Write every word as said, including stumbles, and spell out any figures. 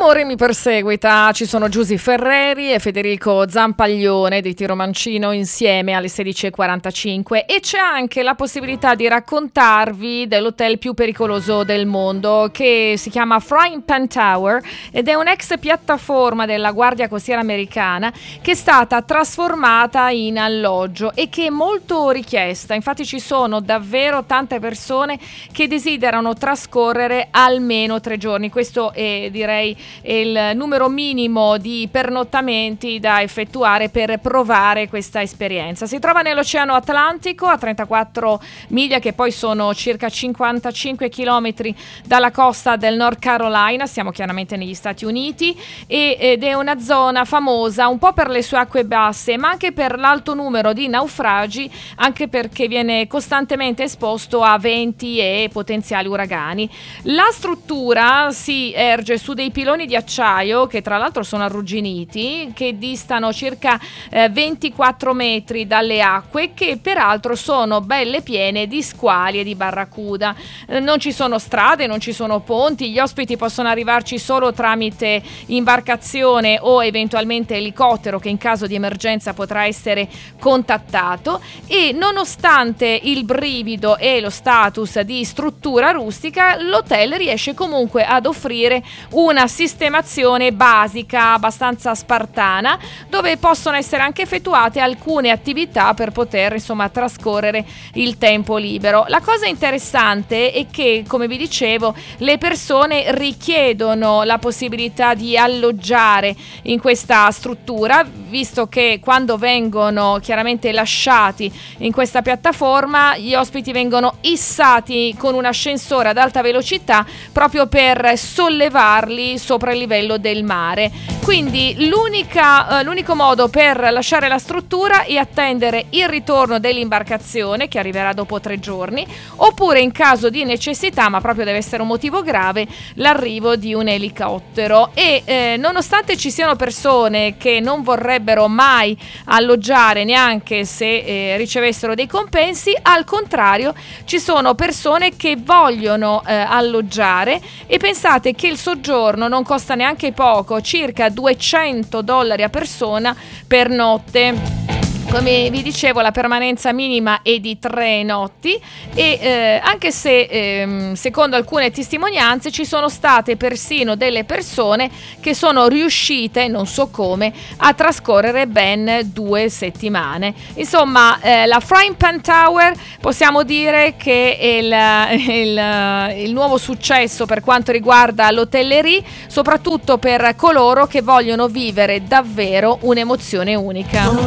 L'amore mi perseguita, ci sono Giusy Ferreri e Federico Zampaglione di Tiro Mancino insieme alle sedici e quarantacinque, e c'è anche la possibilità di raccontarvi dell'hotel più pericoloso del mondo, che si chiama Frying Pan Tower ed è un'ex piattaforma della Guardia Costiera americana che è stata trasformata in alloggio e che è molto richiesta. Infatti ci sono davvero tante persone che desiderano trascorrere almeno tre giorni. Questo è, direi, il numero minimo di pernottamenti da effettuare per provare questa esperienza. Si trova nell'Oceano Atlantico a trentaquattro miglia, che poi sono circa cinquantacinque chilometri dalla costa del North Carolina. Siamo chiaramente negli Stati Uniti e, ed è una zona famosa un po' per le sue acque basse, ma anche per l'alto numero di naufragi, anche perché viene costantemente esposto a venti e potenziali uragani. La struttura si erge su dei piloni di acciaio che tra l'altro sono arrugginiti, che distano circa eh, ventiquattro metri dalle acque, che peraltro sono belle piene di squali e di barracuda. Eh, non ci sono strade, non ci sono ponti, gli ospiti possono arrivarci solo tramite imbarcazione o eventualmente elicottero, che in caso di emergenza potrà essere contattato. E nonostante il brivido e lo status di struttura rustica, l'hotel riesce comunque ad offrire una sistemazione basica abbastanza spartana, dove possono essere anche effettuate alcune attività per poter insomma trascorrere il tempo libero. La cosa interessante è che, come vi dicevo, le persone richiedono la possibilità di alloggiare in questa struttura, visto che quando vengono chiaramente lasciati in questa piattaforma gli ospiti vengono issati con un ascensore ad alta velocità proprio per sollevarli sopra il livello del mare. Quindi l'unica, eh, l'unico modo per lasciare la struttura è attendere il ritorno dell'imbarcazione, che arriverà dopo tre giorni, oppure in caso di necessità, ma proprio deve essere un motivo grave, l'arrivo di un elicottero. E eh, nonostante ci siano persone che non vorrebbero mai alloggiare neanche se eh, ricevessero dei compensi, al contrario ci sono persone che vogliono eh, alloggiare, e pensate che il soggiorno non costa neanche poco, circa duecento dollari a persona per notte. Come vi dicevo, la permanenza minima è di tre notti e eh, anche se ehm, secondo alcune testimonianze ci sono state persino delle persone che sono riuscite, non so come, a trascorrere ben due settimane. Insomma, eh, la Frying Pan Tower possiamo dire che è il, il, il nuovo successo per quanto riguarda l'hotellerie, soprattutto per coloro che vogliono vivere davvero un'emozione unica.